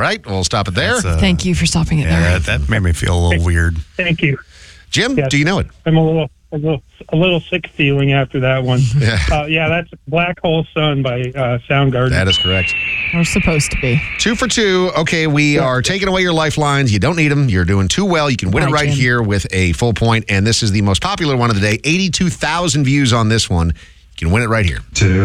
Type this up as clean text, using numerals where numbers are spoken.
right, we'll stop it there. Thank you for stopping it there. Yeah, that made me feel a little weird. Thank you. Jim, Yes. do you know it? I'm a little sick feeling after that one. Yeah. That's Black Hole Sun by Soundgarden. That is correct. We're supposed to be. 2 for 2. Okay, we are taking away your lifelines. You don't need them. You're doing too well. You can win it right Jim. here with a full point. And this is the most popular one of the day. 82,000 views on this one. You can win it right here. 2.